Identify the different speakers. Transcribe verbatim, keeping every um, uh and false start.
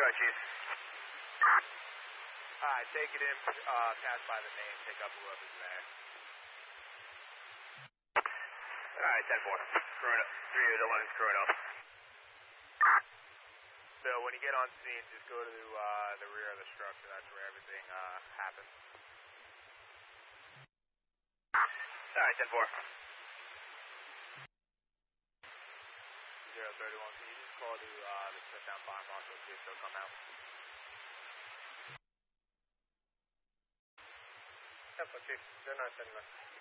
Speaker 1: Go ahead, Chief.
Speaker 2: Alright, take it in, uh, pass by the name, pick up whoever's there.
Speaker 1: Alright, ten four. Screw it up. three eight eleven, screw it up.
Speaker 2: So when you get on scene, just go to uh, the rear of the structure. That's where everything uh, happens.
Speaker 1: Alright, ten four.
Speaker 2: zero thirty-one, can you just call to uh, the Smithtown Fire Marshal, see if they'll come out?
Speaker 3: ten four, Chief. zero nine seven nine.